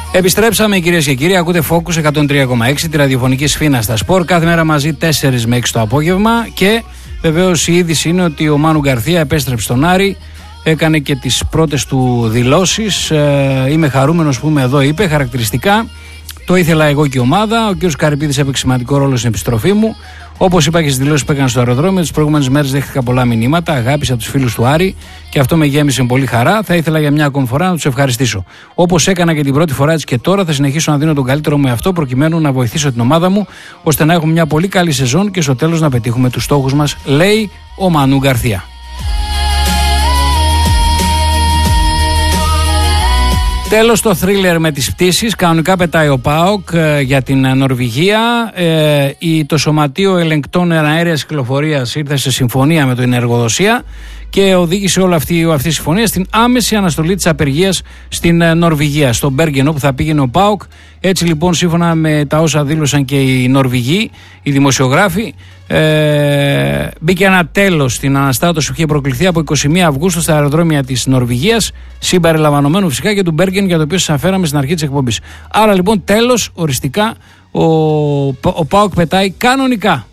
Επιστρέψαμε κυρίες και κύριοι, ακούτε Focus 103,6, τη ραδιοφωνική σφήνα στα σπορ, κάθε μέρα μαζί 4 με 6 το απόγευμα και βεβαίως η είδηση είναι ότι ο Μάνου Γκαρθία επέστρεψε στον Άρη, έκανε και τις πρώτες του δηλώσεις, είμαι χαρούμενος που είμαι εδώ, είπε χαρακτηριστικά, το ήθελα εγώ και η ομάδα, ο κ. Καρυπίδης έπαιξε σημαντικό ρόλο στην επιστροφή μου. Όπως είπα και στις δηλώσεις που έκανα στο αεροδρόμιο, τις προηγούμενες μέρες δέχτηκα πολλά μηνύματα, αγάπησα τους φίλους του Άρη και αυτό με γέμισε με πολύ χαρά. Θα ήθελα για μια ακόμη φορά να τους ευχαριστήσω. Όπως έκανα και την πρώτη φορά, έτσι και τώρα θα συνεχίσω να δίνω τον καλύτερο μου εαυτό προκειμένου να βοηθήσω την ομάδα μου ώστε να έχουμε μια πολύ καλή σεζόν και στο τέλος να πετύχουμε τους στόχους μας, λέει ο Μανού Γκαρθία. Τέλος το θρίλερ με τις πτήσεις, κανονικά πετάει ο ΠΑΟΚ για την Νορβηγία. Το Σωματείο Ελεγκτών Αέρειας Κυκλοφορίας ήρθε σε συμφωνία με την εργοδοσία και οδήγησε όλη αυτή η συμφωνία στην άμεση αναστολή της απεργίας στην Νορβηγία, στο Μπέργεν όπου θα πήγαινε ο ΠΑΟΚ. Έτσι λοιπόν, σύμφωνα με τα όσα δήλωσαν και οι Νορβηγοί, οι δημοσιογράφοι, μπήκε ένα τέλος στην αναστάτωση που είχε προκληθεί από 21 Αυγούστου στα αεροδρόμια της Νορβηγίας, συμπεριλαμβανομένου φυσικά και του Μπέργεν, για το οποίο σας αναφέραμε στην αρχή της εκπομπής. Άρα λοιπόν τέλος, οριστικά, ο ΠΑΟΚ πετάει κανονικά.